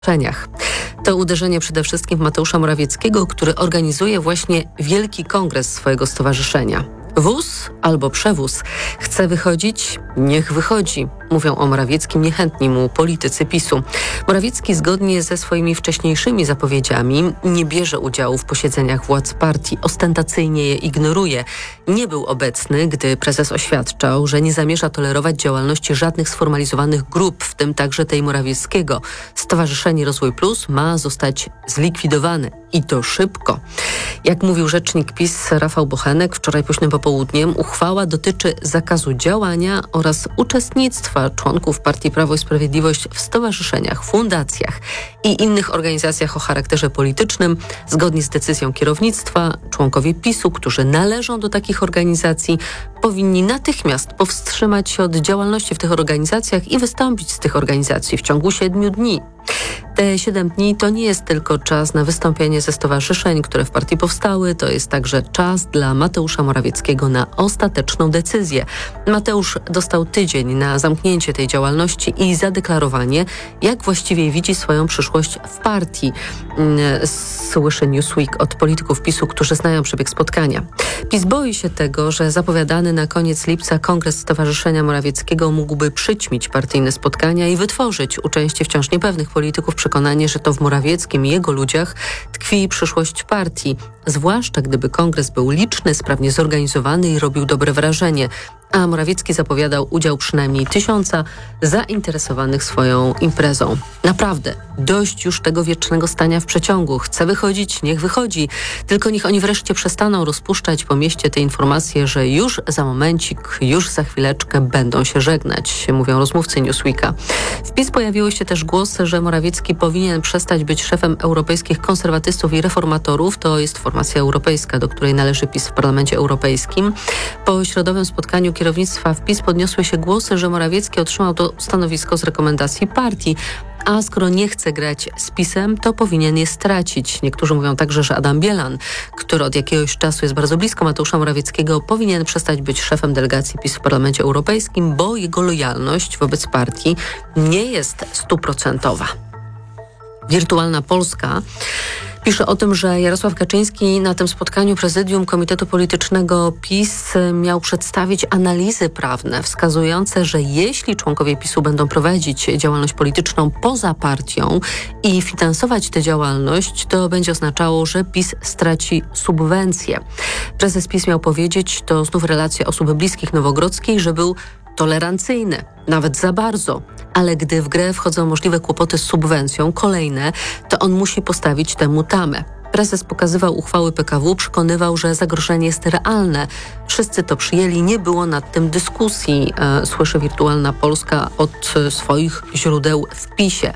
To uderzenie przede wszystkim w Mateusza Morawieckiego, który organizuje właśnie wielki kongres swojego stowarzyszenia. Wóz albo przewóz. Chce wychodzić? Niech wychodzi. Mówią o Morawieckim niechętni mu politycy PiS-u. Morawiecki zgodnie ze swoimi wcześniejszymi zapowiedziami nie bierze udziału w posiedzeniach władz partii. Ostentacyjnie je ignoruje. Nie był obecny, gdy prezes oświadczał, że nie zamierza tolerować działalności żadnych sformalizowanych grup, w tym także tej Morawieckiego. Stowarzyszenie Rozwój Plus ma zostać zlikwidowane. I to szybko. Jak mówił rzecznik PiS Rafał Bochenek wczoraj późnym popołudniem, uchwała dotyczy zakazu działania oraz uczestnictwa członków Partii Prawo i Sprawiedliwość w stowarzyszeniach, fundacjach i innych organizacjach o charakterze politycznym. Zgodnie z decyzją kierownictwa, członkowie PiS-u, którzy należą do takich organizacji, powinni natychmiast powstrzymać się od działalności w tych organizacjach i wystąpić z tych organizacji w ciągu 7 dni. Te 7 dni to nie jest tylko czas na wystąpienie ze stowarzyszeń, które w partii powstały, to jest także czas dla Mateusza Morawieckiego na ostateczną decyzję. Mateusz dostał tydzień na zamknięcie tej działalności i zadeklarowanie, jak właściwie widzi swoją przyszłość w partii. Słyszy Newsweek od polityków PiS-u, którzy znają przebieg spotkania. PiS boi się tego, że zapowiadany na koniec lipca kongres Stowarzyszenia Morawieckiego mógłby przyćmić partyjne spotkania i wytworzyć u części wciąż niepewnych polityków przekonanie, że to w Morawieckim i jego ludziach tkwi przyszłość partii, zwłaszcza gdyby kongres był liczny, sprawnie zorganizowany i robił dobre wrażenie. A Morawiecki zapowiadał udział przynajmniej 1000 zainteresowanych swoją imprezą. Naprawdę, dość już tego wiecznego stania w przeciągu. Chce wychodzić, niech wychodzi. Tylko niech oni wreszcie przestaną rozpuszczać po mieście te informacje, że już za momencik, już za chwileczkę będą się żegnać, mówią rozmówcy Newsweeka. W PiS pojawiły się też głosy, że Morawiecki powinien przestać być szefem europejskich konserwatystów i reformatorów. To jest formacja europejska, do której należy PiS w Parlamencie Europejskim. Po środowym spotkaniu kierownictwa w PiS podniosły się głosy, że Morawiecki otrzymał to stanowisko z rekomendacji partii, a skoro nie chce grać z PiS-em, to powinien je stracić. Niektórzy mówią także, że Adam Bielan, który od jakiegoś czasu jest bardzo blisko Mateusza Morawieckiego, powinien przestać być szefem delegacji PiS w Parlamencie Europejskim, bo jego lojalność wobec partii nie jest 100%. Wirtualna Polska pisze o tym, że Jarosław Kaczyński na tym spotkaniu prezydium Komitetu Politycznego PiS miał przedstawić analizy prawne wskazujące, że jeśli członkowie PiS-u będą prowadzić działalność polityczną poza partią i finansować tę działalność, to będzie oznaczało, że PiS straci subwencje. Prezes PiS miał powiedzieć, to znów relacja osoby bliskich Nowogrodzkiej, że był tolerancyjny, nawet za bardzo, ale gdy w grę wchodzą możliwe kłopoty z subwencją, kolejne, to on musi postawić temu tamę. Prezes pokazywał uchwały PKW, przekonywał, że zagrożenie jest realne. Wszyscy to przyjęli, nie było nad tym dyskusji, słyszy Wirtualna Polska od swoich źródeł w PiS-ie.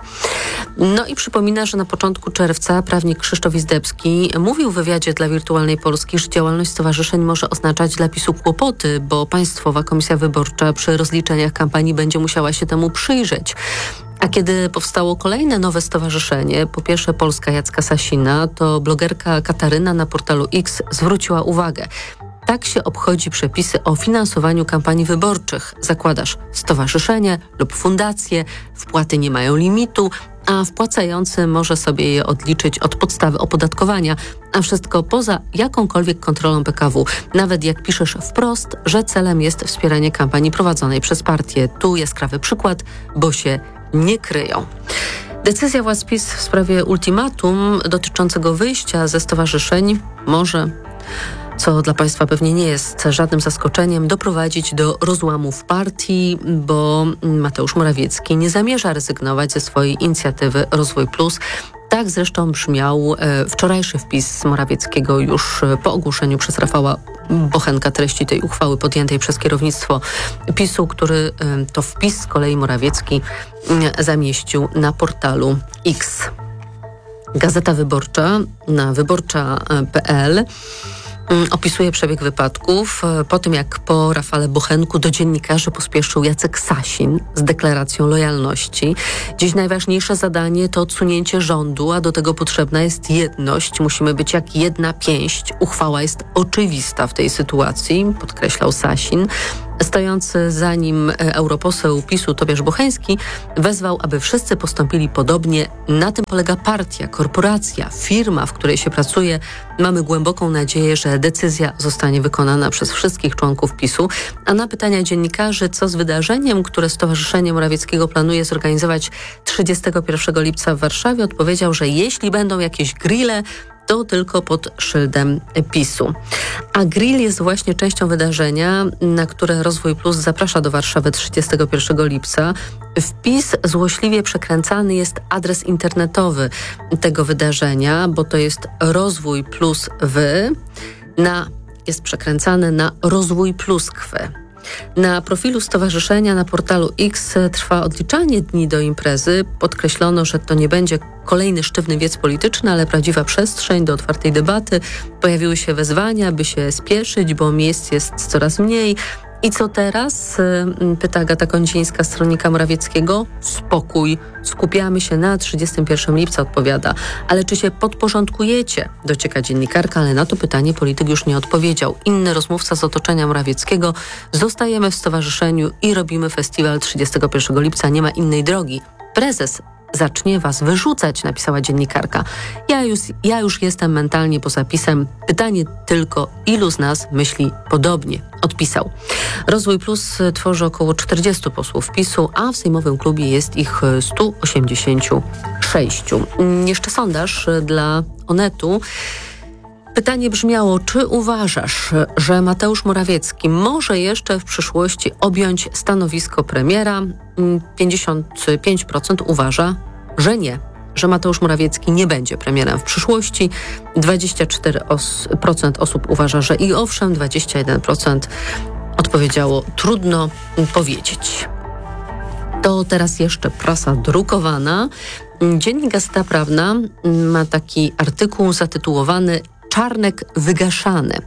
No i przypomina, że na początku czerwca prawnik Krzysztof Izdebski mówił w wywiadzie dla Wirtualnej Polski, że działalność stowarzyszeń może oznaczać dla PiS-u kłopoty, bo Państwowa Komisja Wyborcza przy rozliczeniach kampanii będzie musiała się temu przyjrzeć. A kiedy powstało kolejne nowe stowarzyszenie, po pierwsze Polska Jacka Sasina, to blogerka Kataryna na portalu X zwróciła uwagę. Tak się obchodzi przepisy o finansowaniu kampanii wyborczych. Zakładasz stowarzyszenie lub fundację, wpłaty nie mają limitu, a wpłacający może sobie je odliczyć od podstawy opodatkowania, a wszystko poza jakąkolwiek kontrolą PKW. Nawet jak piszesz wprost, że celem jest wspieranie kampanii prowadzonej przez partię. Tu jaskrawy przykład, bo się nie kryją. Decyzja władz PiS w sprawie ultimatum dotyczącego wyjścia ze stowarzyszeń może, co dla państwa pewnie nie jest żadnym zaskoczeniem, doprowadzić do rozłamu w partii, bo Mateusz Morawiecki nie zamierza rezygnować ze swojej inicjatywy Rozwój Plus. Tak zresztą brzmiał wczorajszy wpis Morawieckiego już po ogłoszeniu przez Rafała Bochenka treści tej uchwały podjętej przez kierownictwo PiS-u, który to wpis z kolei Morawiecki zamieścił na portalu X. Gazeta Wyborcza na wyborcza.pl opisuje przebieg wypadków po tym, jak po Rafale Bochenku do dziennikarzy pospieszył Jacek Sasin z deklaracją lojalności. Dziś najważniejsze zadanie to odsunięcie rządu, a do tego potrzebna jest jedność. Musimy być jak jedna pięść. Uchwała jest oczywista w tej sytuacji, podkreślał Sasin. Stojący za nim europoseł PiS-u Tobiasz Bocheński wezwał, aby wszyscy postąpili podobnie. Na tym polega partia, korporacja, firma, w której się pracuje. Mamy głęboką nadzieję, że decyzja zostanie wykonana przez wszystkich członków PiS-u. A na pytania dziennikarzy, co z wydarzeniem, które Stowarzyszenie Morawieckiego planuje zorganizować 31 lipca w Warszawie, odpowiedział, że jeśli będą jakieś grille, to tylko pod szyldem PiS-u. A grill jest właśnie częścią wydarzenia, na które Rozwój Plus zaprasza do Warszawy 31 lipca. Wpis złośliwie przekręcany jest adres internetowy tego wydarzenia, bo to jest Rozwój Plus jest przekręcany na Rozwój Pluskwy. Na profilu stowarzyszenia na portalu X trwa odliczanie dni do imprezy. Podkreślono, że to nie będzie kolejny sztywny wiec polityczny, ale prawdziwa przestrzeń do otwartej debaty. Pojawiły się wezwania, by się spieszyć, bo miejsc jest coraz mniej. I co teraz? Pyta Agata Kondzińska z stronnika Morawieckiego. Spokój. Skupiamy się na 31 lipca, odpowiada. Ale czy się podporządkujecie? Docieka dziennikarka, ale na to pytanie polityk już nie odpowiedział. Inny rozmówca z otoczenia Morawieckiego. Zostajemy w stowarzyszeniu i robimy festiwal 31 lipca. Nie ma innej drogi. Prezes zacznie was wyrzucać, napisała dziennikarka. Ja już jestem mentalnie po zapisem. Pytanie tylko, ilu z nas myśli podobnie? Odpisał. Rozwój Plus tworzy około 40 posłów PiS-u, a w sejmowym klubie jest ich 186. Jeszcze sondaż dla Onetu. Pytanie brzmiało, czy uważasz, że Mateusz Morawiecki może jeszcze w przyszłości objąć stanowisko premiera? 55% uważa, że nie, że Mateusz Morawiecki nie będzie premierem w przyszłości. 24% osób uważa, że i owszem, 21% odpowiedziało, trudno powiedzieć. To teraz jeszcze prasa drukowana. Dziennik Gazeta Prawna ma taki artykuł zatytułowany Czarnek wygaszany.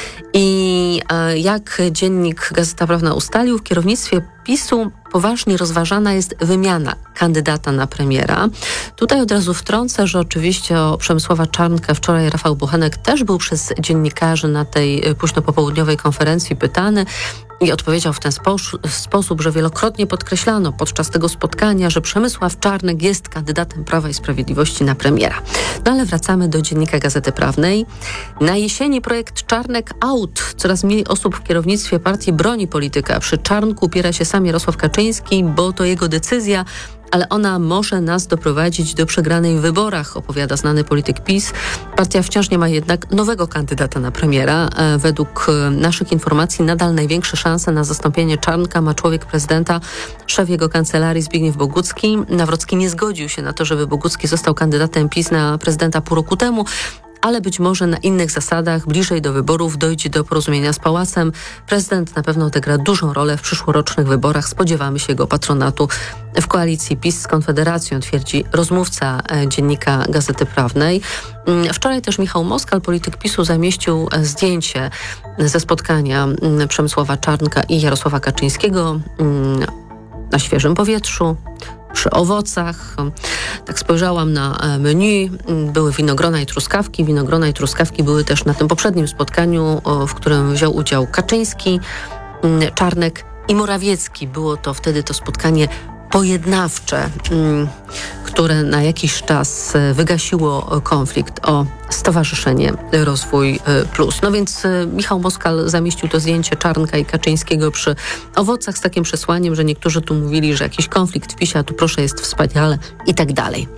I jak dziennik Gazeta Prawna ustalił, w kierownictwie PiS-u poważnie rozważana jest wymiana kandydata na premiera. Tutaj od razu wtrącę, że oczywiście o Przemysława Czarnka wczoraj Rafał Bochenek też był przez dziennikarzy na tej późno popołudniowej konferencji pytany i odpowiedział w ten sposób, że wielokrotnie podkreślano podczas tego spotkania, że Przemysław Czarnek jest kandydatem Prawa i Sprawiedliwości na premiera. No ale wracamy do dziennika Gazety Prawnej. Na jesieni projekt Czarnek out. Coraz mniej osób w kierownictwie partii broni polityka. Przy Czarnku upiera się sam Jarosław Kaczyński, bo to jego decyzja, ale ona może nas doprowadzić do przegranej w wyborach, opowiada znany polityk PiS. Partia wciąż nie ma jednak nowego kandydata na premiera. Według naszych informacji nadal największe szanse na zastąpienie Czarnka ma człowiek prezydenta, szef jego kancelarii Zbigniew Bogucki. Nawrocki nie zgodził się na to, żeby Bogucki został kandydatem PiS na prezydenta pół roku temu, ale być może na innych zasadach, bliżej do wyborów, dojdzie do porozumienia z Pałacem. Prezydent na pewno odegra dużą rolę w przyszłorocznych wyborach. Spodziewamy się jego patronatu w koalicji PiS z Konfederacją, twierdzi rozmówca dziennika Gazety Prawnej. Wczoraj też Michał Moskal, polityk PiS-u, zamieścił zdjęcie ze spotkania Przemysława Czarnka i Jarosława Kaczyńskiego na świeżym powietrzu, przy owocach. Tak spojrzałam na menu. Były winogrona i truskawki. Winogrona i truskawki były też na tym poprzednim spotkaniu, w którym wziął udział Kaczyński, Czarnek i Morawiecki. Było to wtedy to spotkanie pojednawcze, które na jakiś czas wygasiło konflikt o Stowarzyszenie Rozwój Plus. No więc Michał Moskal zamieścił to zdjęcie Czarnka i Kaczyńskiego przy owocach z takim przesłaniem, że niektórzy tu mówili, że jakiś konflikt w PiS-ie, a tu proszę, jest wspaniale i tak dalej.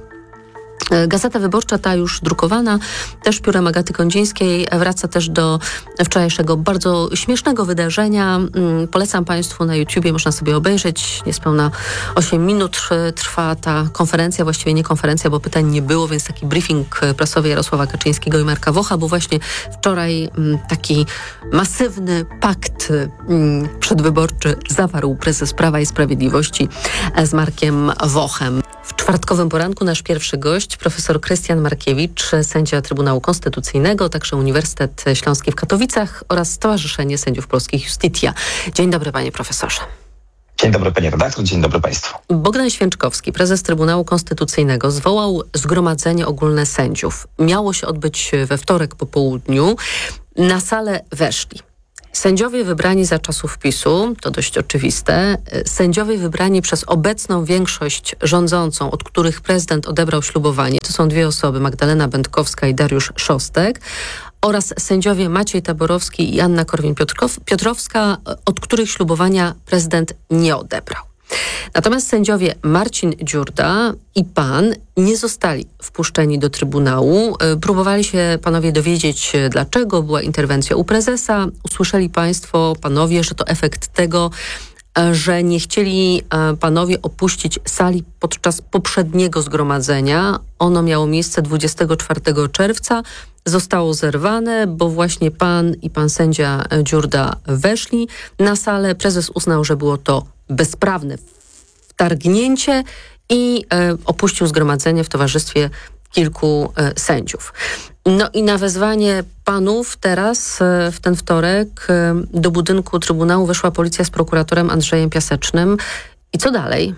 Gazeta Wyborcza, ta już drukowana, też piórem Agaty Kondzińskiej, wraca też do wczorajszego bardzo śmiesznego wydarzenia. Polecam Państwu na YouTubie, można sobie obejrzeć. Niespełna 8 minut trwa ta konferencja, właściwie nie konferencja, bo pytań nie było, więc taki briefing prasowy Jarosława Kaczyńskiego i Marka Wocha, bo właśnie wczoraj taki masywny pakt przedwyborczy zawarł prezes Prawa i Sprawiedliwości z Markiem Wochem. W czwartkowym poranku nasz pierwszy gość, profesor Krystian Markiewicz, sędzia Trybunału Konstytucyjnego, także Uniwersytet Śląski w Katowicach oraz Stowarzyszenie Sędziów Polskich Justitia. Dzień dobry, panie profesorze. Dzień dobry, panie redaktor, dzień dobry państwu. Bogdan Święczkowski, prezes Trybunału Konstytucyjnego, zwołał Zgromadzenie Ogólne Sędziów. Miało się odbyć we wtorek po południu. Na salę weszli Sędziowie wybrani za czasów PiS-u, to dość oczywiste, sędziowie wybrani przez obecną większość rządzącą, od których prezydent odebrał ślubowanie, to są dwie osoby, Magdalena Będkowska i Dariusz Szostek, oraz sędziowie Maciej Taborowski i Anna Korwin-Piotrowska, od których ślubowania prezydent nie odebrał. Natomiast sędziowie Marcin Dziurda i pan nie zostali wpuszczeni do Trybunału. Próbowali się panowie dowiedzieć, dlaczego była interwencja u prezesa. Usłyszeli państwo, panowie, że to efekt tego, że nie chcieli panowie opuścić sali podczas poprzedniego zgromadzenia. Ono miało miejsce 24 czerwca. Zostało zerwane, bo właśnie pan i pan sędzia Dziurda weszli na salę. Prezes uznał, że było to bezprawne wtargnięcie i opuścił zgromadzenie w towarzystwie kilku sędziów. No i na wezwanie panów teraz, w ten wtorek, do budynku Trybunału weszła policja z prokuratorem Andrzejem Piasecznym. I co dalej?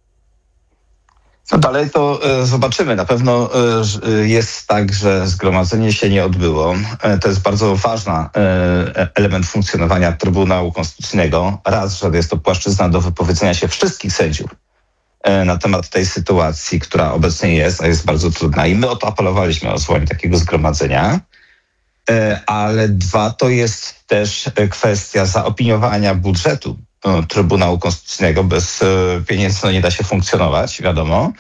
No dalej to zobaczymy. Na pewno jest tak, że zgromadzenie się nie odbyło. To jest bardzo ważny element funkcjonowania Trybunału Konstytucyjnego. Raz, że jest to płaszczyzna do wypowiedzenia się wszystkich sędziów na temat tej sytuacji, która obecnie jest, a jest bardzo trudna. I my o to apelowaliśmy, o zwołanie takiego zgromadzenia. Ale dwa, to jest też kwestia zaopiniowania budżetu Trybunału Konstytucyjnego. Bez pieniędzy nie da się funkcjonować, wiadomo.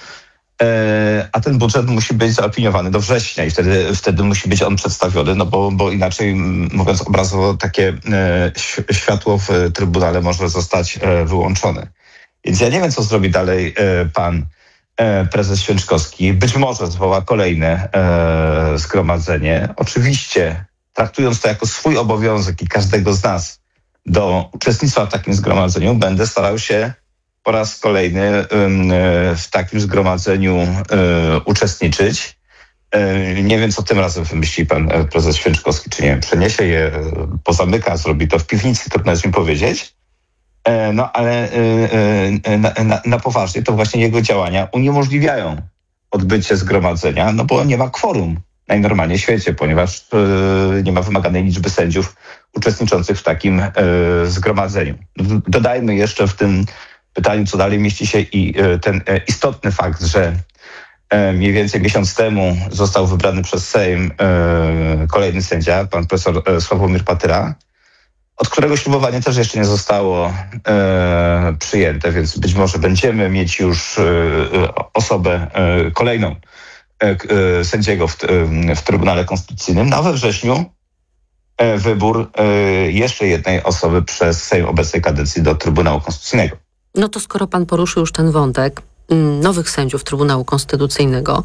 A ten budżet musi być zaopiniowany do września i wtedy musi być on przedstawiony, no bo inaczej, mówiąc obrazowo, takie światło w Trybunale może zostać wyłączone. Więc ja nie wiem, co zrobi dalej pan prezes Święczkowski. Być może zwoła kolejne zgromadzenie. Oczywiście traktując to jako swój obowiązek i każdego z nas do uczestnictwa w takim zgromadzeniu, będę starał się po raz kolejny w takim zgromadzeniu uczestniczyć. Nie wiem, co tym razem wymyśli pan prezes Święczkowski, czy nie wiem, przeniesie je, pozamyka, zrobi to w piwnicy, trudno jest mi powiedzieć. No ale na poważnie to właśnie jego działania uniemożliwiają odbycie zgromadzenia, no bo nie ma kworum najnormalniej w świecie, ponieważ nie ma wymaganej liczby sędziów uczestniczących w takim zgromadzeniu. Dodajmy jeszcze w tym pytaniu, co dalej mieści się i ten istotny fakt, że mniej więcej miesiąc temu został wybrany przez Sejm kolejny sędzia, pan profesor Sławomir Patyra, od którego ślubowanie też jeszcze nie zostało przyjęte, więc być może będziemy mieć już osobę kolejną sędziego w Trybunale Konstytucyjnym, a we wrześniu wybór jeszcze jednej osoby przez Sejm obecnej kadencji do Trybunału Konstytucyjnego. No to skoro pan poruszył już ten wątek nowych sędziów Trybunału Konstytucyjnego,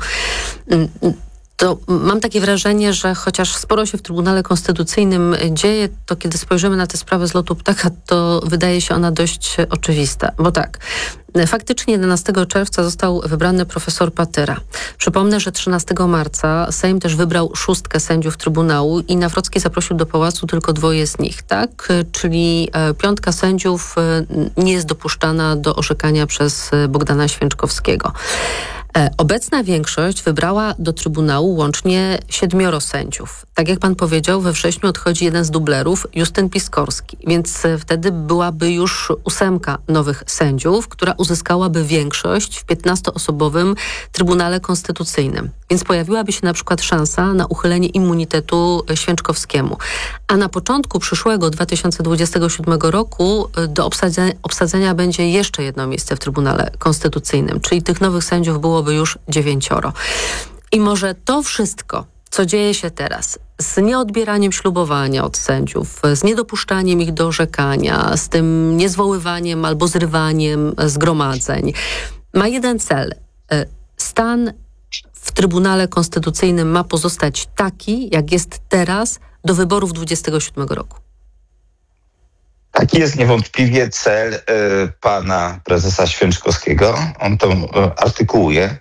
to mam takie wrażenie, że chociaż sporo się w Trybunale Konstytucyjnym dzieje, to kiedy spojrzymy na tę sprawę z lotu ptaka, to wydaje się ona dość oczywista. Bo tak, faktycznie 11 czerwca został wybrany profesor Patyra. Przypomnę, że 13 marca Sejm też wybrał 6 sędziów Trybunału i Nawrocki zaprosił do pałacu tylko 2 z nich, tak? Czyli 5 sędziów nie jest dopuszczana do orzekania przez Bogdana Święczkowskiego. Obecna większość wybrała do Trybunału łącznie 7 sędziów. Tak jak pan powiedział, we wrześniu odchodzi jeden z dublerów, Justyn Piskorski, więc wtedy byłaby już 8 nowych sędziów, która uzyskałaby większość w 15-osobowym Trybunale Konstytucyjnym. Więc pojawiłaby się na przykład szansa na uchylenie immunitetu Święczkowskiemu. A na początku przyszłego 2027 roku do obsadzenia będzie jeszcze jedno miejsce w Trybunale Konstytucyjnym, czyli tych nowych sędziów byłoby już 9. I może to wszystko, co dzieje się teraz, z nieodbieraniem ślubowania od sędziów, z niedopuszczaniem ich do orzekania, z tym niezwoływaniem albo zrywaniem zgromadzeń, ma jeden cel. Stan w Trybunale Konstytucyjnym ma pozostać taki, jak jest teraz, do wyborów 27 roku. Taki jest niewątpliwie cel pana prezesa Święczkowskiego. On to artykułuje,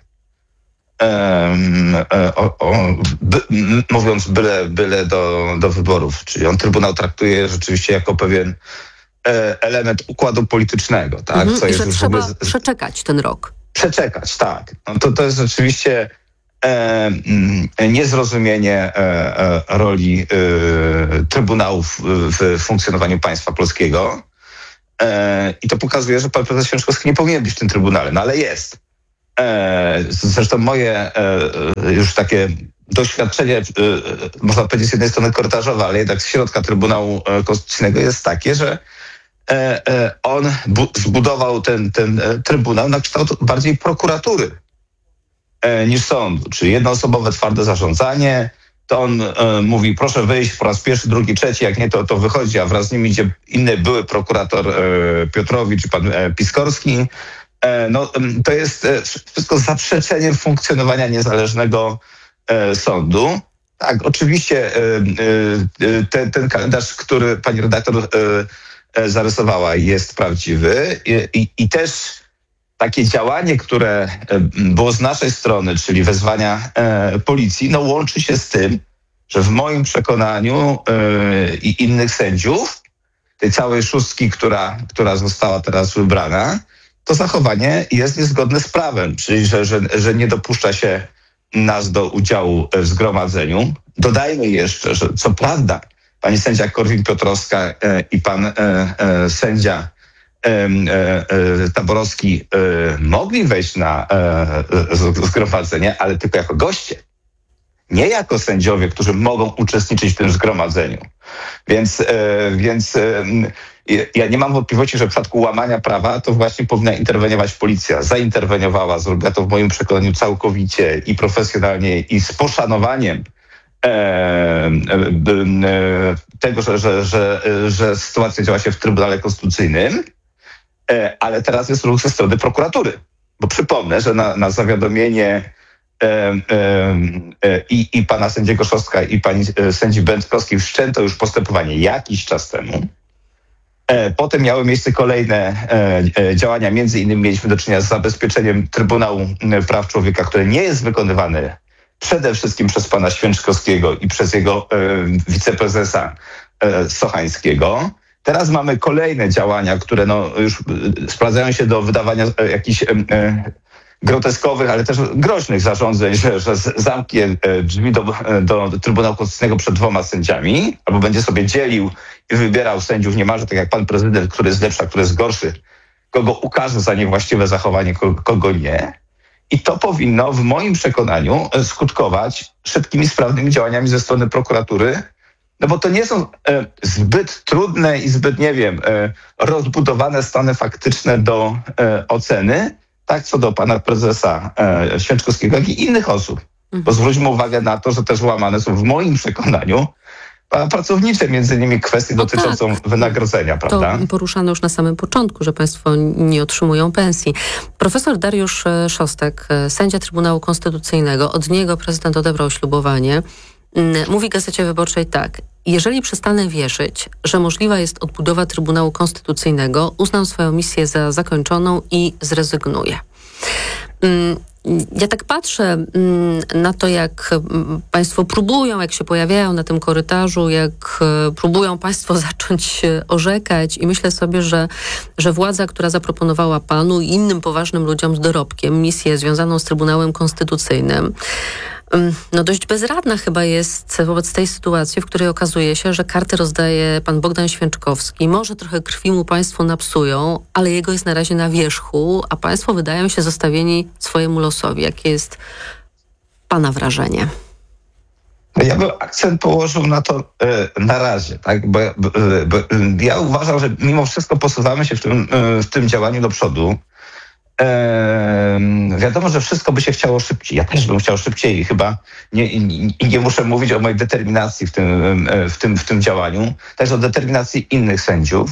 mówiąc byle do wyborów. Czyli on Trybunał traktuje rzeczywiście jako pewien element układu politycznego. Tak? Co jest, że trzeba przeczekać ten rok. Przeczekać, tak. No to jest rzeczywiście niezrozumienie roli trybunałów w funkcjonowaniu państwa polskiego. I to pokazuje, że pan prezes Święczkowski nie powinien być w tym trybunale, no ale jest. Zresztą moje już takie doświadczenie, można powiedzieć z jednej strony korytarzowe, ale jednak z środka Trybunału Konstytucyjnego jest takie, że on zbudował ten trybunał na kształt bardziej prokuratury niż sądu, czyli jednoosobowe twarde zarządzanie. To on mówi, proszę wyjść po raz pierwszy, drugi, trzeci, jak nie, to wychodzi, a wraz z nim idzie inny były prokurator Piotrowicz czy pan Piskorski. No, to jest wszystko zaprzeczeniem funkcjonowania niezależnego sądu. Tak, oczywiście ten kalendarz, który pani redaktor zarysowała, jest prawdziwy i też takie działanie, które było z naszej strony, czyli wezwania policji, no łączy się z tym, że w moim przekonaniu i innych sędziów, tej całej szóstki, która została teraz wybrana, to zachowanie jest niezgodne z prawem, czyli że nie dopuszcza się nas do udziału w zgromadzeniu. Dodajmy jeszcze, że co prawda pani sędzia Korwin-Piotrowska i pan sędzia Taborowski mogli wejść na zgromadzenie, ale tylko jako goście. Nie jako sędziowie, którzy mogą uczestniczyć w tym zgromadzeniu. Więc ja nie mam wątpliwości, że w przypadku łamania prawa to właśnie powinna interweniować policja. Zainterweniowała, zrobiła to w moim przekonaniu całkowicie i profesjonalnie i z poszanowaniem tego, że sytuacja działa się w Trybunale Konstytucyjnym, ale teraz jest ruch ze strony prokuratury. Bo przypomnę, że na zawiadomienie i pana sędziego Szostka i pani sędzi Będkowskiej wszczęto już postępowanie jakiś czas temu. Potem miały miejsce kolejne działania, między innymi mieliśmy do czynienia z zabezpieczeniem Trybunału Praw Człowieka, które nie jest wykonywane przede wszystkim przez pana Święczkowskiego i przez jego wiceprezesa Sochańskiego. Teraz mamy kolejne działania, które już sprowadzają się do wydawania jakichś groteskowych, ale też groźnych zarządzeń, że zamknie drzwi do Trybunału Konstytucyjnego przed 2 sędziami, albo będzie sobie dzielił i wybierał sędziów niemalże tak jak pan prezydent, który jest lepszy, a który jest gorszy, kogo ukaże za niewłaściwe zachowanie, kogo nie. I to powinno w moim przekonaniu skutkować szybkimi, sprawnymi działaniami ze strony prokuratury, no bo to nie są zbyt trudne i zbyt, rozbudowane stany faktyczne do oceny, tak co do pana prezesa Święczkowskiego, jak i innych osób. Bo zwróćmy uwagę na to, że też łamane są w moim przekonaniu pracownicze, między innymi kwestie dotyczącą wynagrodzenia, prawda? To poruszano już na samym początku, że państwo nie otrzymują pensji. Profesor Dariusz Szostek, sędzia Trybunału Konstytucyjnego, od niego prezydent odebrał ślubowanie, mówi Gazecie Wyborczej tak: jeżeli przestanę wierzyć, że możliwa jest odbudowa Trybunału Konstytucyjnego, uznam swoją misję za zakończoną i zrezygnuję. Ja tak patrzę na to, jak państwo próbują, jak się pojawiają na tym korytarzu, jak próbują państwo zacząć orzekać i myślę sobie, że władza, która zaproponowała panu i innym poważnym ludziom z dorobkiem misję związaną z Trybunałem Konstytucyjnym, no dość bezradna chyba jest wobec tej sytuacji, w której okazuje się, że karty rozdaje pan Bogdan Święczkowski. Może trochę krwi mu państwo napsują, ale jego jest na razie na wierzchu, a państwo wydają się zostawieni swojemu losowi. Jakie jest pana wrażenie? Ja bym akcent położył na to na razie, tak? Bo ja uważam, że mimo wszystko posuwamy się w tym działaniu do przodu. Wiadomo, że wszystko by się chciało szybciej. Ja też bym chciał szybciej i chyba nie muszę mówić o mojej determinacji w tym działaniu, też o determinacji innych sędziów.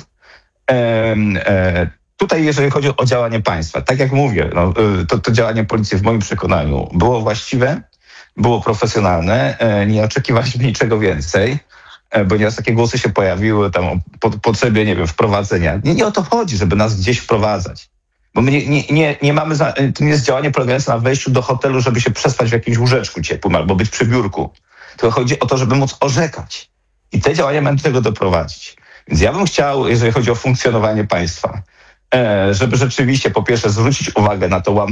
Tutaj, jeżeli chodzi o działanie państwa, tak jak mówię, to działanie policji w moim przekonaniu było właściwe, było profesjonalne, nie oczekiwaliśmy niczego więcej, bo nieraz takie głosy się pojawiły tam o potrzebie, wprowadzenia. Nie o to chodzi, żeby nas gdzieś wprowadzać. Bo my nie mamy, to nie jest działanie polegające na wejściu do hotelu, żeby się przespać w jakimś łóżeczku ciepłym albo być przy biurku. Tylko chodzi o to, żeby móc orzekać. I te działania mają do tego doprowadzić. Więc ja bym chciał, jeżeli chodzi o funkcjonowanie państwa, żeby rzeczywiście po pierwsze zwrócić uwagę na to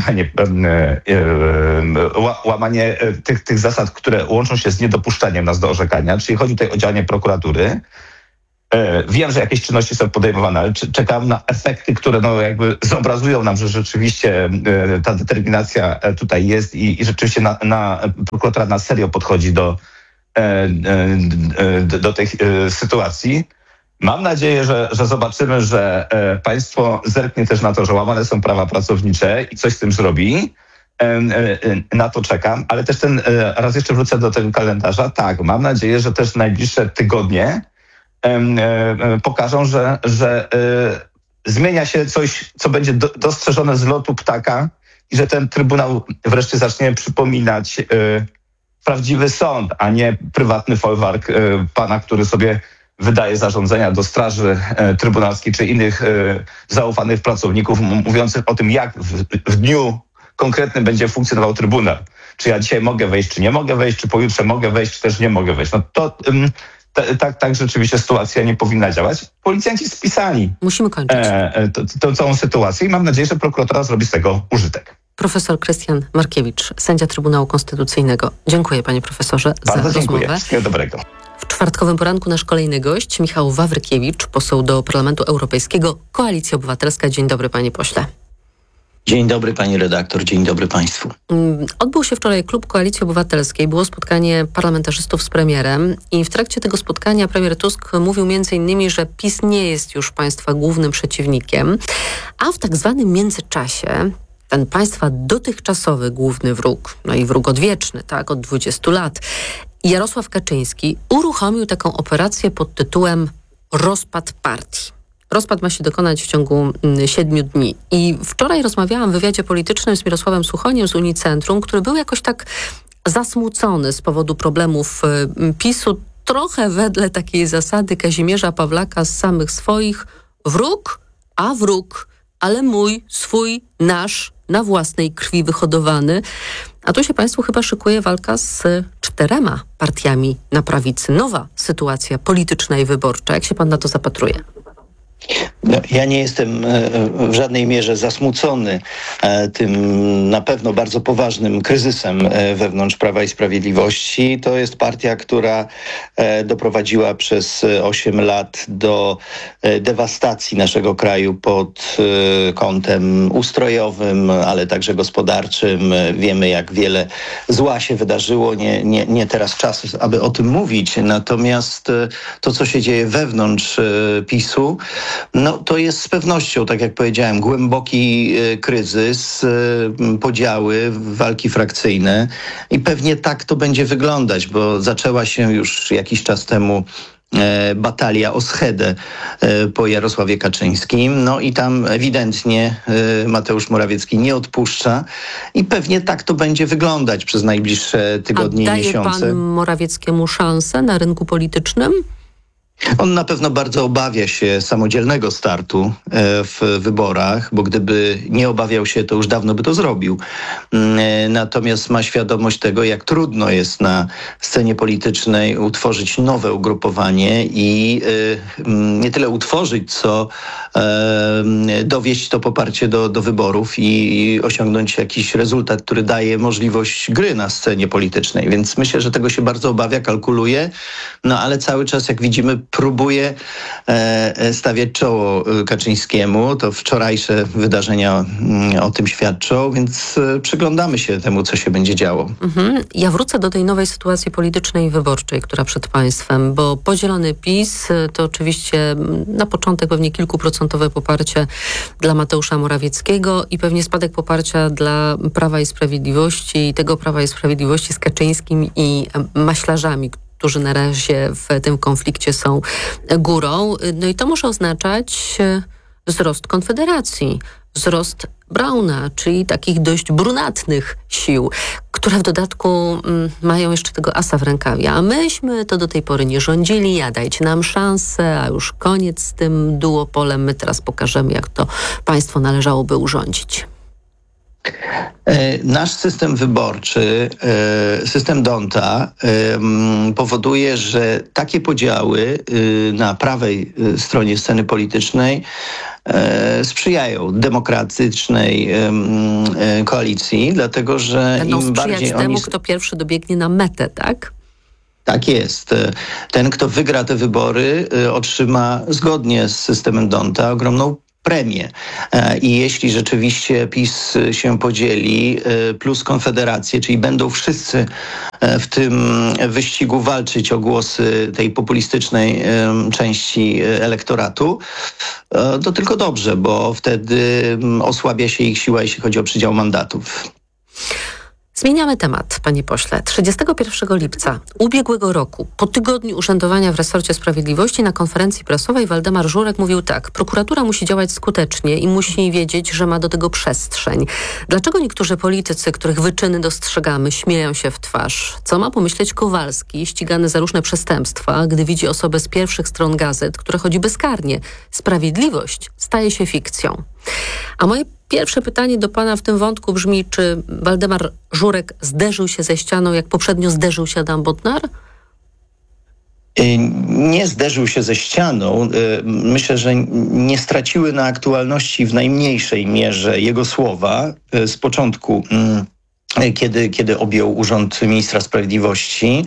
łamanie tych zasad, które łączą się z niedopuszczeniem nas do orzekania, czyli chodzi tutaj o działanie prokuratury. Wiem, że jakieś czynności są podejmowane, ale czekam na efekty, które jakby zobrazują nam, że rzeczywiście ta determinacja tutaj jest i rzeczywiście prokuratura na serio podchodzi do tych sytuacji. Mam nadzieję, że zobaczymy, że państwo zerknie też na to, że łamane są prawa pracownicze i coś z tym zrobi. Na to czekam, ale też raz jeszcze wrócę do tego kalendarza. Tak, mam nadzieję, że też najbliższe tygodnie pokażą, że zmienia się coś, co będzie dostrzeżone z lotu ptaka i że ten Trybunał wreszcie zacznie przypominać prawdziwy sąd, a nie prywatny folwark pana, który sobie wydaje zarządzenia do straży trybunalskiej czy innych zaufanych pracowników mówiących o tym, jak w dniu konkretnym będzie funkcjonował Trybunał. Czy ja dzisiaj mogę wejść, czy nie mogę wejść, czy pojutrze mogę wejść, czy też nie mogę wejść. No to tak rzeczywiście sytuacja nie powinna działać. Policjanci spisali musimy kończyć tą całą sytuację i mam nadzieję, że prokuratura zrobi z tego użytek. Profesor Krystian Markiewicz, sędzia Trybunału Konstytucyjnego. Dziękuję, panie profesorze, bardzo za dziękuję. rozmowę. Wszystkiego dobrego. W czwartkowym poranku nasz kolejny gość, Michał Wawrykiewicz, poseł do Parlamentu Europejskiego, Koalicja Obywatelska. Dzień dobry, panie pośle. Dzień dobry, pani redaktor, dzień dobry państwu. Odbył się wczoraj klub Koalicji Obywatelskiej, było spotkanie parlamentarzystów z premierem i w trakcie tego spotkania premier Tusk mówił m.in., że PiS nie jest już państwa głównym przeciwnikiem, a w tak zwanym międzyczasie ten państwa dotychczasowy główny wróg, no i wróg odwieczny, tak, od 20 lat, Jarosław Kaczyński uruchomił taką operację pod tytułem Rozpad Partii. Rozpad ma się dokonać w ciągu 7 dni. I wczoraj rozmawiałam w wywiadzie politycznym z Mirosławem Suchoniem z Unicentrum, który był jakoś tak zasmucony z powodu problemów PiS-u, trochę wedle takiej zasady Kazimierza Pawlaka z samych swoich. Wróg, a wróg, ale mój, swój, nasz, na własnej krwi wyhodowany. A tu się państwu chyba szykuje walka z 4 partiami na prawicy. Nowa sytuacja polityczna i wyborcza. Jak się pan na to zapatruje? No, ja nie jestem w żadnej mierze zasmucony tym na pewno bardzo poważnym kryzysem wewnątrz Prawa i Sprawiedliwości. To jest partia, która doprowadziła przez 8 lat do dewastacji naszego kraju pod kątem ustrojowym, ale także gospodarczym. Wiemy, jak wiele zła się wydarzyło. Nie teraz czas, aby o tym mówić. Natomiast to, co się dzieje wewnątrz PiS-u, no to jest z pewnością, tak jak powiedziałem, głęboki kryzys, podziały, walki frakcyjne i pewnie tak to będzie wyglądać, bo zaczęła się już jakiś czas temu batalia o schedę po Jarosławie Kaczyńskim. No i tam ewidentnie Mateusz Morawiecki nie odpuszcza i pewnie tak to będzie wyglądać przez najbliższe tygodnie i miesiące. A daje pan Morawieckiemu szansę na rynku politycznym? On na pewno bardzo obawia się samodzielnego startu w wyborach, bo gdyby nie obawiał się, to już dawno by to zrobił. Natomiast ma świadomość tego, jak trudno jest na scenie politycznej utworzyć nowe ugrupowanie i nie tyle utworzyć, co dowieść to poparcie do wyborów i osiągnąć jakiś rezultat, który daje możliwość gry na scenie politycznej. Więc myślę, że tego się bardzo obawia, kalkuluje, no ale cały czas, jak widzimy, próbuje stawiać czoło Kaczyńskiemu. To wczorajsze wydarzenia o tym świadczą, więc przyglądamy się temu, co się będzie działo. Ja wrócę do tej nowej sytuacji politycznej i wyborczej, która przed państwem, bo podzielony PiS to oczywiście na początek pewnie kilkuprocentowe poparcie dla Mateusza Morawieckiego i pewnie spadek poparcia dla Prawa i Sprawiedliwości i tego Prawa i Sprawiedliwości z Kaczyńskim i maślarzami, którzy na razie w tym konflikcie są górą. No i to może oznaczać wzrost Konfederacji, wzrost Brauna, czyli takich dość brunatnych sił, które w dodatku mają jeszcze tego asa w rękawie. A myśmy to do tej pory nie rządzili, a dajcie nam szansę, a już koniec z tym duopolem. My teraz pokażemy, jak to państwo należałoby urządzić. Nasz system wyborczy, system D'Hondta powoduje, że takie podziały na prawej stronie sceny politycznej sprzyjają demokratycznej koalicji, dlatego że Będą im bardziej sprzyjać temu, kto pierwszy dobiegnie na metę, tak? Tak jest. Ten, kto wygra te wybory, otrzyma zgodnie z systemem D'Hondta ogromną premię. I jeśli rzeczywiście PiS się podzieli, plus Konfederację, czyli będą wszyscy w tym wyścigu walczyć o głosy tej populistycznej części elektoratu, to tylko dobrze, bo wtedy osłabia się ich siła, jeśli chodzi o przydział mandatów. Zmieniamy temat, panie pośle. 31 lipca ubiegłego roku, po tygodniu urzędowania w resorcie sprawiedliwości, na konferencji prasowej Waldemar Żurek mówił tak: prokuratura musi działać skutecznie i musi wiedzieć, że ma do tego przestrzeń. Dlaczego niektórzy politycy, których wyczyny dostrzegamy, śmieją się w twarz? Co ma pomyśleć Kowalski, ścigany za różne przestępstwa, gdy widzi osobę z pierwszych stron gazet, która chodzi bezkarnie? Sprawiedliwość staje się fikcją. A moje pierwsze pytanie do pana w tym wątku brzmi, czy Waldemar Żurek zderzył się ze ścianą, jak poprzednio zderzył się Adam Bodnar? Nie zderzył się ze ścianą. Myślę, że nie straciły na aktualności w najmniejszej mierze jego słowa z początku, kiedy objął urząd ministra sprawiedliwości.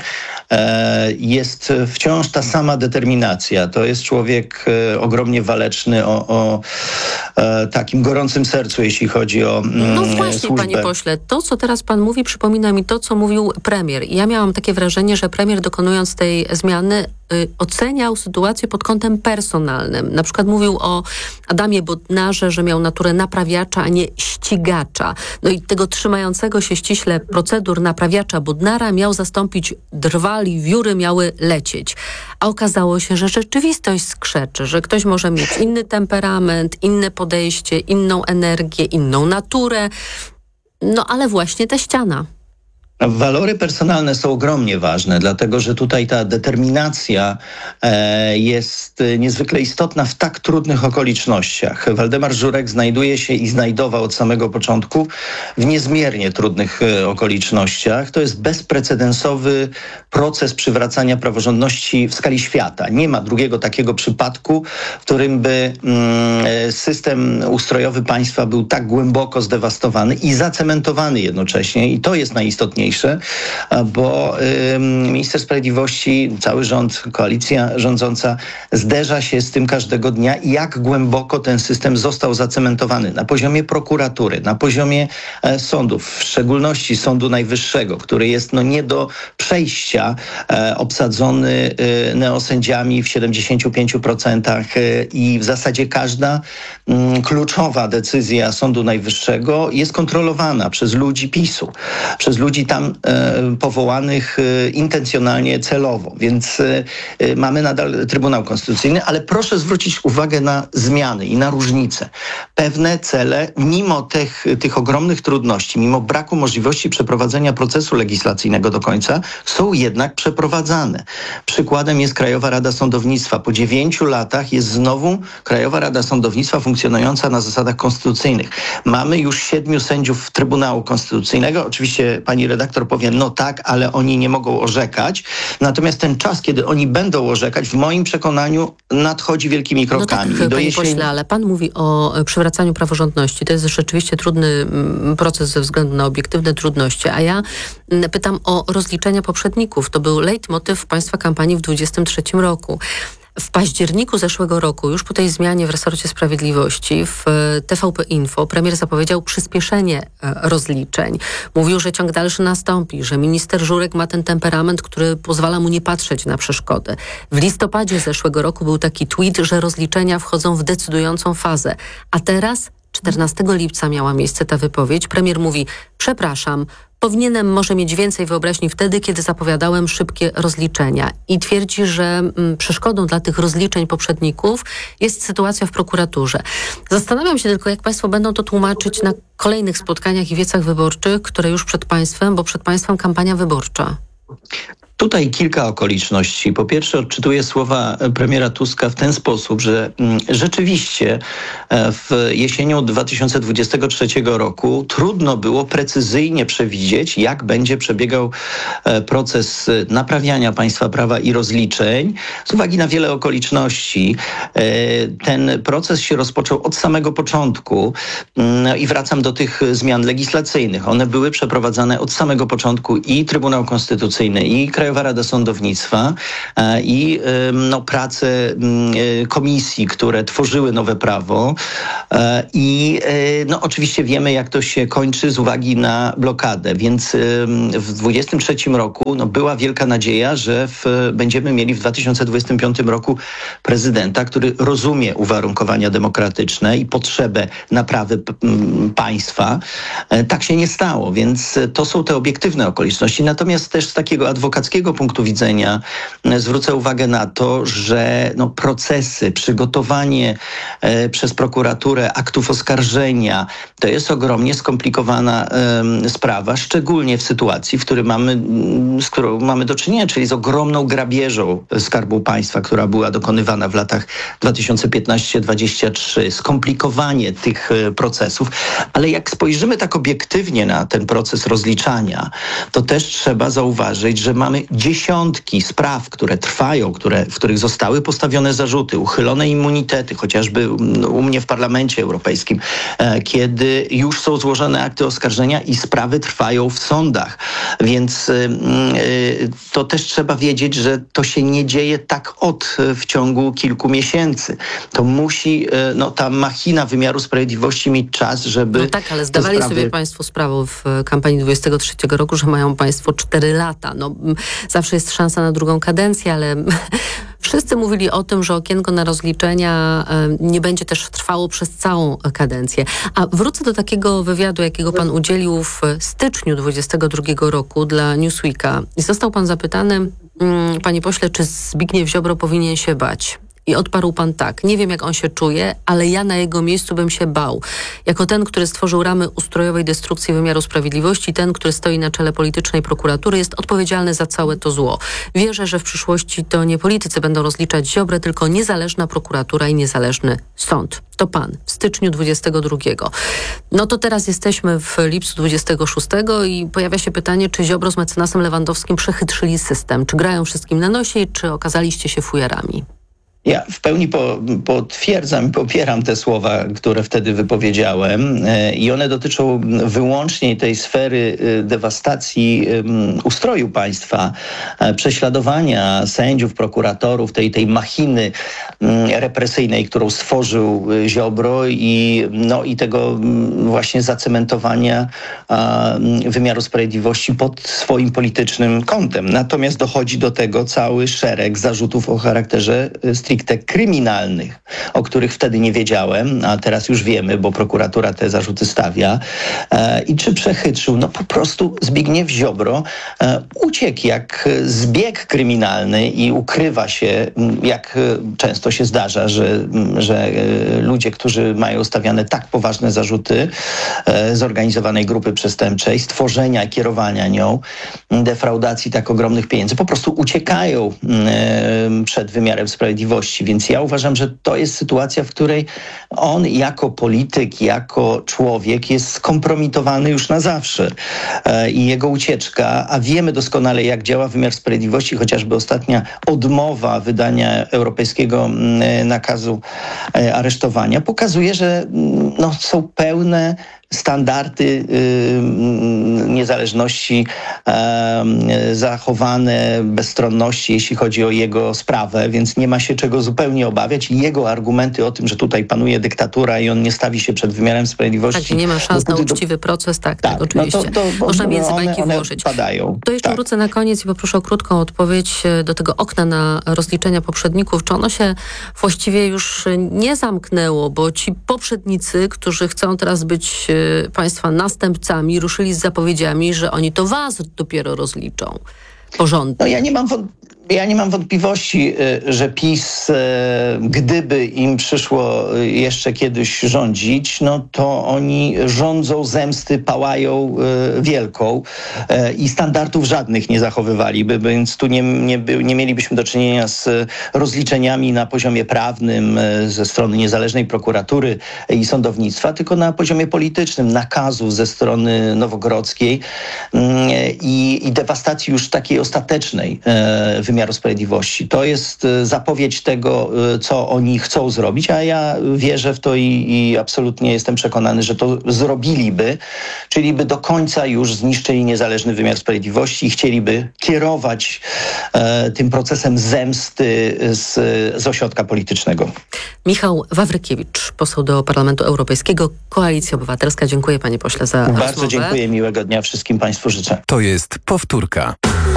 Jest wciąż ta sama determinacja. To jest człowiek ogromnie waleczny, o takim gorącym sercu, jeśli chodzi o No właśnie, służbę. panie pośle, to, co teraz pan mówi, przypomina mi to, co mówił premier. I ja miałam takie wrażenie, że premier, dokonując tej zmiany, oceniał sytuację pod kątem personalnym. Na przykład mówił o Adamie Bodnarze, że miał naturę naprawiacza, a nie ścigacza. No i tego trzymającego się ściśle procedur naprawiacza Bodnara miał zastąpić Drwal i wióry miały lecieć. A okazało się, że rzeczywistość skrzeczy, że ktoś może mieć inny temperament, inne podejście, inną energię, inną naturę. No ale właśnie ta ściana. Walory personalne są ogromnie ważne, dlatego że tutaj ta determinacja jest niezwykle istotna w tak trudnych okolicznościach. Waldemar Żurek znajduje się i znajdował od samego początku w niezmiernie trudnych okolicznościach. To jest bezprecedensowy proces przywracania praworządności w skali świata. Nie ma drugiego takiego przypadku, w którym by system ustrojowy państwa był tak głęboko zdewastowany i zacementowany jednocześnie. I to jest najistotniejsze, bo minister sprawiedliwości, cały rząd, koalicja rządząca zderza się z tym każdego dnia, jak głęboko ten system został zacementowany na poziomie prokuratury, na poziomie sądów, w szczególności Sądu Najwyższego, który jest nie do przejścia, obsadzony neosędziami w 75% i w zasadzie każda kluczowa decyzja Sądu Najwyższego jest kontrolowana przez ludzi PiS-u, przez ludzi tam powołanych intencjonalnie, celowo. Więc mamy nadal Trybunał Konstytucyjny, ale proszę zwrócić uwagę na zmiany i na różnice. Pewne cele, mimo tych ogromnych trudności, mimo braku możliwości przeprowadzenia procesu legislacyjnego do końca, są jednak przeprowadzane. Przykładem jest Krajowa Rada Sądownictwa. Po 9 latach jest znowu Krajowa Rada Sądownictwa funkcjonująca na zasadach konstytucyjnych. Mamy już 7 sędziów Trybunału Konstytucyjnego. Oczywiście pani redaktor powie, no tak, ale oni nie mogą orzekać. Natomiast ten czas, kiedy oni będą orzekać, w moim przekonaniu nadchodzi wielkimi krokami. No tak, panie pośle, ale pan mówi o przywracaniu praworządności. To jest rzeczywiście trudny proces ze względu na obiektywne trudności. A ja pytam o rozliczenia poprzedników. To był leitmotyw państwa kampanii w 2023 roku. W październiku zeszłego roku, już po tej zmianie w resorcie sprawiedliwości, w TVP Info premier zapowiedział przyspieszenie rozliczeń. Mówił, że ciąg dalszy nastąpi, że minister Żurek ma ten temperament, który pozwala mu nie patrzeć na przeszkody. W listopadzie zeszłego roku był taki tweet, że rozliczenia wchodzą w decydującą fazę. A teraz, 14 lipca miała miejsce ta wypowiedź. Premier mówi, przepraszam, powinienem może mieć więcej wyobraźni wtedy, kiedy zapowiadałem szybkie rozliczenia. I twierdzi, że przeszkodą dla tych rozliczeń poprzedników jest sytuacja w prokuraturze. Zastanawiam się tylko, jak państwo będą to tłumaczyć na kolejnych spotkaniach i wiecach wyborczych, które już przed państwem, bo przed państwem kampania wyborcza. Tutaj kilka okoliczności. Po pierwsze, odczytuję słowa premiera Tuska w ten sposób, że rzeczywiście w jesienią 2023 roku trudno było precyzyjnie przewidzieć, jak będzie przebiegał proces naprawiania państwa prawa i rozliczeń z uwagi na wiele okoliczności. Ten proces się rozpoczął od samego początku i wracam do tych zmian legislacyjnych. One były przeprowadzane od samego początku i Trybunał Konstytucyjny, i Krajowa Rada Sądownictwa, i prace komisji, które tworzyły nowe prawo. I oczywiście wiemy, jak to się kończy z uwagi na blokadę. Więc w 2023 roku była wielka nadzieja, że będziemy mieli w 2025 roku prezydenta, który rozumie uwarunkowania demokratyczne i potrzebę naprawy państwa. Tak się nie stało, więc to są te obiektywne okoliczności. Natomiast też z takiego adwokackiego punktu widzenia zwrócę uwagę na to, że procesy, przygotowanie przez prokuraturę aktów oskarżenia to jest ogromnie skomplikowana sprawa, szczególnie w sytuacji, z którą mamy do czynienia, czyli z ogromną grabieżą Skarbu Państwa, która była dokonywana w latach 2015-2023. Skomplikowanie tych procesów, ale jak spojrzymy tak obiektywnie na ten proces rozliczania, to też trzeba zauważyć, że mamy dziesiątki spraw, które trwają, w których zostały postawione zarzuty, uchylone immunitety, chociażby u mnie w Parlamencie Europejskim, kiedy już są złożone akty oskarżenia i sprawy trwają w sądach. Więc to też trzeba wiedzieć, że to się nie dzieje tak w ciągu kilku miesięcy. To musi ta machina wymiaru sprawiedliwości mieć czas, żeby... No tak, ale zdawali sobie państwo sprawę w kampanii 23 roku, że mają państwo 4 lata. Zawsze jest szansa na drugą kadencję, ale wszyscy mówili o tym, że okienko na rozliczenia nie będzie też trwało przez całą kadencję. A wrócę do takiego wywiadu, jakiego pan udzielił w styczniu 22 roku dla Newsweeka. I został pan zapytany, panie pośle, czy Zbigniew Ziobro powinien się bać? I odparł pan tak: nie wiem, jak on się czuje, ale ja na jego miejscu bym się bał. Jako ten, który stworzył ramy ustrojowej destrukcji wymiaru sprawiedliwości, ten, który stoi na czele politycznej prokuratury, jest odpowiedzialny za całe to zło. Wierzę, że w przyszłości to nie politycy będą rozliczać Ziobrę, tylko niezależna prokuratura i niezależny sąd. To pan w styczniu 22. To teraz jesteśmy w lipcu 26 i pojawia się pytanie, czy Ziobro z mecenasem Lewandowskim przechytrzyli system? Czy grają wszystkim na nosie, czy okazaliście się fujarami? Ja w pełni potwierdzam i popieram te słowa, które wtedy wypowiedziałem i one dotyczą wyłącznie tej sfery dewastacji ustroju państwa, prześladowania sędziów, prokuratorów, tej machiny represyjnej, którą stworzył Ziobro i tego właśnie zacementowania wymiaru sprawiedliwości pod swoim politycznym kątem. Natomiast dochodzi do tego cały szereg zarzutów o charakterze stricte kryminalnych, o których wtedy nie wiedziałem, a teraz już wiemy, bo prokuratura te zarzuty stawia. I czy przechytrzył? Po prostu Zbigniew Ziobro uciekł jak zbieg kryminalny i ukrywa się, jak często się zdarza, że ludzie, którzy mają stawiane tak poważne zarzuty zorganizowanej grupy przestępczej, stworzenia, kierowania nią, defraudacji tak ogromnych pieniędzy, po prostu uciekają przed wymiarem sprawiedliwości. Więc ja uważam, że to jest sytuacja, w której on jako polityk, jako człowiek jest skompromitowany już na zawsze. I jego ucieczka, a wiemy doskonale, jak działa wymiar sprawiedliwości, chociażby ostatnia odmowa wydania europejskiego nakazu aresztowania, pokazuje, że są pełne standardy niezależności zachowane, bezstronności, jeśli chodzi o jego sprawę, więc nie ma się czego zupełnie obawiać. I jego argumenty o tym, że tutaj panuje dyktatura i on nie stawi się przed wymiarem sprawiedliwości... Tak, nie ma szans na uczciwy proces, tak, oczywiście. Można między bajki włożyć. Padają. To jeszcze wrócę na koniec i poproszę o krótką odpowiedź do tego okna na rozliczenia poprzedników. Czy ono się właściwie już nie zamknęło, bo ci poprzednicy, którzy chcą teraz być państwa następcami, ruszyli z zapowiedziami, że oni to was dopiero rozliczą porządnie. Ja nie mam Ja nie mam wątpliwości, że PiS, gdyby im przyszło jeszcze kiedyś rządzić, no to oni rządzą zemsty, pałają wielką i standardów żadnych nie zachowywaliby, więc tu nie mielibyśmy do czynienia z rozliczeniami na poziomie prawnym ze strony niezależnej prokuratury i sądownictwa, tylko na poziomie politycznym, nakazów ze strony nowogrodzkiej i dewastacji już takiej ostatecznej wymiaru sprawiedliwości. To jest zapowiedź tego, co oni chcą zrobić, a ja wierzę w to i absolutnie jestem przekonany, że to zrobiliby, czyli by do końca już zniszczyli niezależny wymiar sprawiedliwości i chcieliby kierować tym procesem zemsty z ośrodka politycznego. Michał Wawrykiewicz, poseł do Parlamentu Europejskiego, Koalicja Obywatelska. Dziękuję, panie pośle, za rozmowę. Bardzo dziękuję, miłego dnia wszystkim państwu życzę. To jest powtórka.